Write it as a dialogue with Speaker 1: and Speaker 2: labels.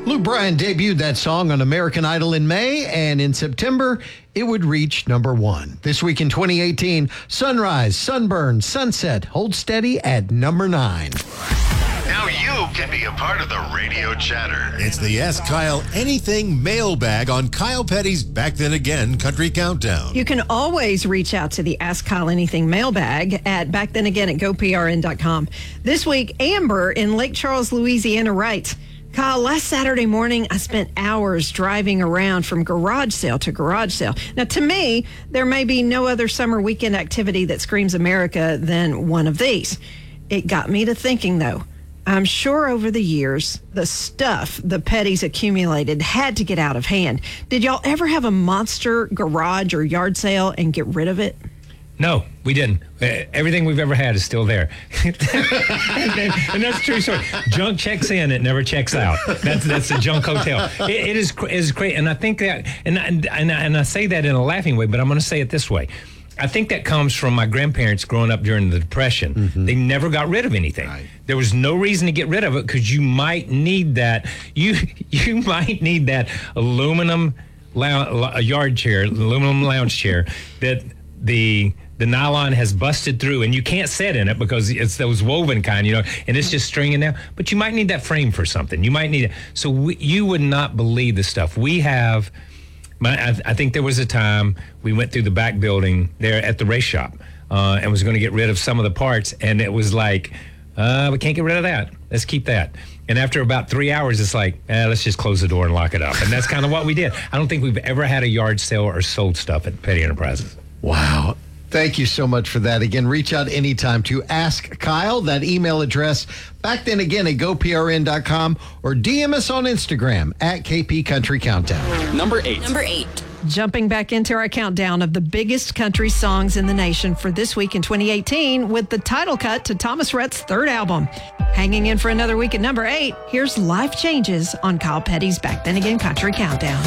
Speaker 1: Luke Bryan debuted that song on American Idol in May, and in September, it would reach number 1. This week in 2018, Sunrise, Sunburn, Sunset, Hold Steady at number 9.
Speaker 2: Now you can be a part of the radio chatter.
Speaker 3: It's the Ask Kyle Anything mailbag on Kyle Petty's Back Then Again Country Countdown.
Speaker 4: You can always reach out to the Ask Kyle Anything mailbag at backthenagain@goprn.com. This week, Amber in Lake Charles, Louisiana writes, Kyle, last Saturday morning, I spent hours driving around from garage sale to garage sale. Now, to me, there may be no other summer weekend activity that screams America than one of these. It got me to thinking, though. I'm sure over the years, the stuff the Pettys accumulated had to get out of hand. Did y'all ever have a monster garage or yard sale and get rid of it?
Speaker 5: No, we didn't. Everything we've ever had is still there. and that's a true story. Junk checks in, it never checks out. That's a junk hotel. It is great. And I think that, and I say that in a laughing way, but I'm going to say it this way. I think that comes from my grandparents growing up during the Depression. Mm-hmm. They never got rid of anything. Right. There was no reason to get rid of it because you might need that. You might need that aluminum yard chair, aluminum lounge chair that the nylon has busted through, and you can't sit in it because it's those woven kind, and it's just stringing down. But you might need that frame for something. You might need it. So you would not believe the stuff we have. I think there was a time we went through the back building there at the race shop and was going to get rid of some of the parts, and it was like, we can't get rid of that. Let's keep that. And after about 3 hours, it's like, let's just close the door and lock it up. And that's kind of what we did. I don't think we've ever had a yard sale or sold stuff at Petty Enterprises.
Speaker 1: Wow. Thank you so much for that. Again, reach out anytime to Ask Kyle. That email address, back then again at goprn.com, or DM us on Instagram at KP Country Countdown.
Speaker 6: Number 8.
Speaker 4: Jumping back into our countdown of the biggest country songs in the nation for this week in 2018 with the title cut to Thomas Rhett's third album. Hanging in for another week at number 8, here's Life Changes on Kyle Petty's Back Then Again Country Countdown.